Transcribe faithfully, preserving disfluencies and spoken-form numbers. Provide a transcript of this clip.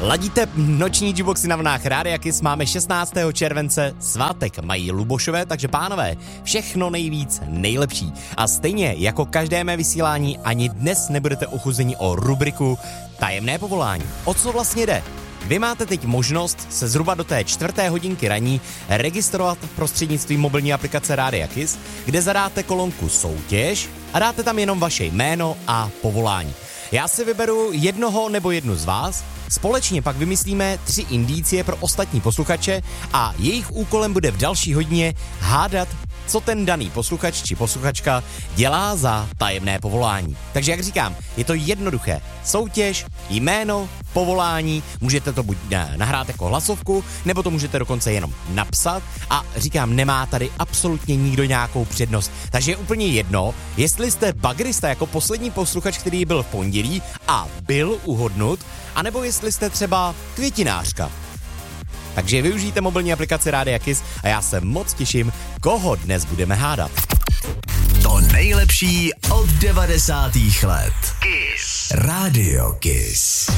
Ladíte noční Jukeboxy na vlnách Rádia Kiss, máme šestnáctého července, svátek mají Lubošové, takže pánové, všechno nejvíc, nejlepší. A stejně jako každé mé vysílání, ani dnes nebudete ochuzeni o rubriku Tajemné povolání. O co vlastně jde? Vy máte teď možnost se zhruba do té čtvrté hodinky raní registrovat prostřednictvím mobilní aplikace Rádia Kiss, kde zadáte kolonku soutěž a dáte tam jenom vaše jméno a povolání. Já si vyberu jednoho nebo jednu z vás, společně pak vymyslíme tři indicie pro ostatní posluchače a jejich úkolem bude v další hodině hádat, co ten daný posluchač či posluchačka dělá za tajemné povolání. Takže jak říkám, je to jednoduché. Soutěž, jméno, povolání, můžete to buď nahrát jako hlasovku, nebo to můžete dokonce jenom napsat a říkám, nemá tady absolutně nikdo nějakou přednost. Takže je úplně jedno, jestli jste bagrista jako poslední posluchač, který byl v pondělí a byl uhodnut, anebo jestli jste třeba květinářka. Takže využijte mobilní aplikaci Rádia Kiss a já se moc těším, koho dnes budeme hádat. To nejlepší od devadesátých let. Kiss. Rádio Kiss.